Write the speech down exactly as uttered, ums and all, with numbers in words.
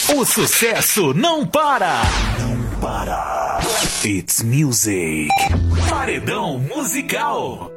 O sucesso não para! Não para! It's music! Paredão musical!